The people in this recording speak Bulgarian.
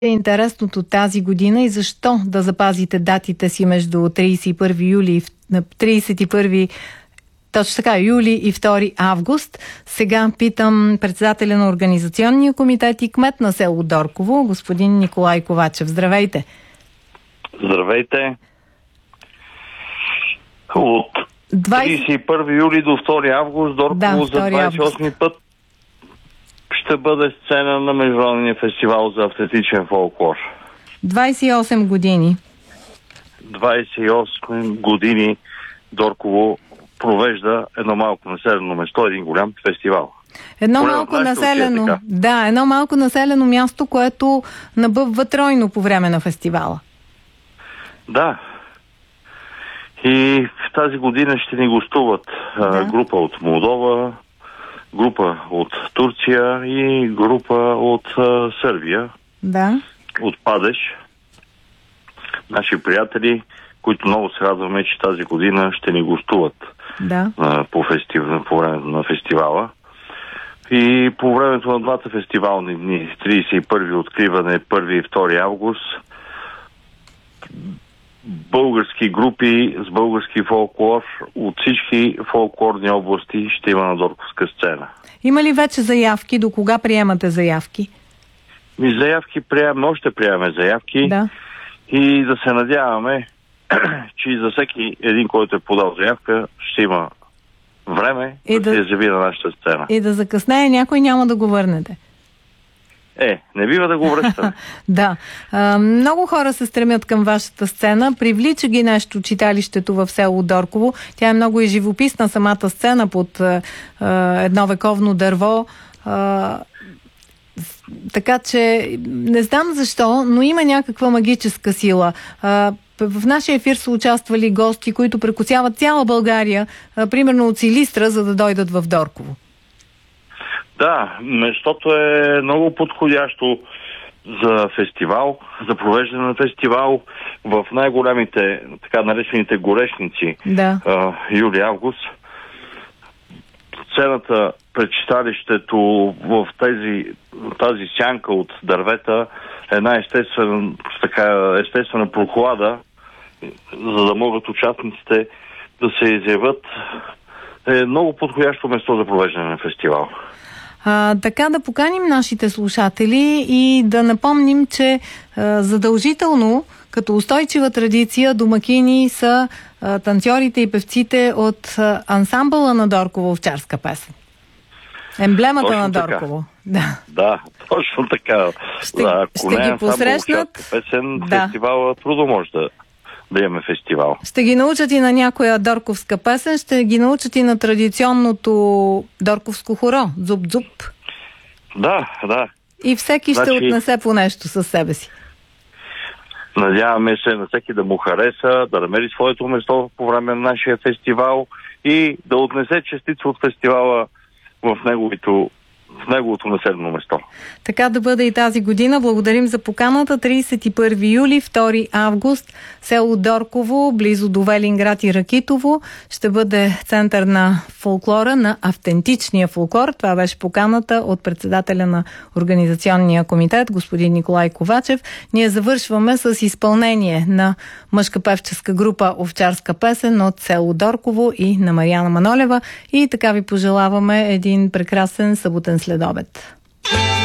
е интересното тази година и защо да запазите датите си между 31 юли на 31 точно така, юли и 2 август. Сега питам председателя на Организационния комитет и кмет на село Дорково, господин Николай Ковачев. Здравейте! Здравейте! От 31 юли до 2 август Дорково за 28 път ще бъде сцена на Международния фестивал за автентичен фолклор. 28 години. 28 години Дорково провежда едно малко населено место, един голям фестивал. Едно малко населено място, което набъбва тройно по време на фестивала. Да. И в тази година ще ни гостуват група от Молдова, група от Турция и група от Сърбия. Да. От Падеж. Наши приятели, които много се радваме, че тази година ще ни гостуват по времето на фестивала. И по времето на двата фестивални дни, 31 откриване, 1 и 2 август, български групи с български фолклор от всички фолклорни области ще има на Дорковска сцена. Има ли вече заявки? До кога приемате заявки? Заявки още приемаме заявки. Да. И да се надяваме, че за всеки един, който е подал заявка, ще има време да се изяви на нашата сцена. И да закъснее някой няма да го върнете. Не бива да го връщаме. Да. Много хора се стремят към вашата сцена. Привлича ги нещо читалището в село Дорково. Тя е много и живописна, самата сцена под едно вековно дърво. Така че не знам защо, но има някаква магическа сила. В нашия ефир са участвали гости, които прекосяват цяла България, примерно от Силистра, за да дойдат в Дорково. Да, местото е много подходящо за фестивал, за провеждане на фестивал в най-голямите, така наречените горешници, юли-август. Сцената пред читалището в тази сянка от дървета е една естествена прохлада, за да могат участниците да се изявят. Е много подходящо место за провеждане на фестивал. Така да поканим нашите слушатели и да напомним, че задължително, като устойчива традиция, домакини са танцорите и певците от ансамбъла на Дорково овчарска песен. Емблемата точно на Дорково. Да, точно така. Ще ги посрещнат. Песен, фестивала трудно може да имаме фестивал. Ще ги научат и на някоя дорковска песен, ще ги научат и на традиционното дорковско хоро, дзуп-дзуп. Да. И всеки ще отнесе по нещо със себе си. Надяваме се на всеки да му хареса, да намери своето место по време на нашия фестивал и да отнесе частица от фестивала в неговото населено место. Така да бъде и тази година. Благодарим за поканата. 31 юли, 2 август, село Дорково, близо до Велинград и Ракитово, ще бъде център на фолклора, на автентичния фолклор. Това беше поканата от председателя на Организационния комитет, господин Николай Ковачев. Ние завършваме с изпълнение на мъжка певческа група овчарска песен от село Дорково и на Мариана Манолева. И така ви пожелаваме един прекрасен съботен следобед.